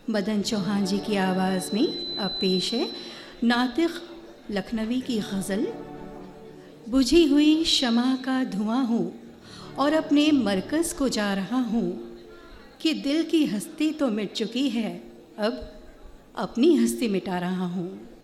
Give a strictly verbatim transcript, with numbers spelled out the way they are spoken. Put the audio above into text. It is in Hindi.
मदन चौहान जी की आवाज़ में अब पेश है नातिक लखनवी की गज़ल। बुझी हुई शमा का धुआं हूँ और अपने मरकज़ को जा रहा हूँ कि दिल की हस्ती तो मिट चुकी है, अब अपनी हस्ती मिटा रहा हूँ।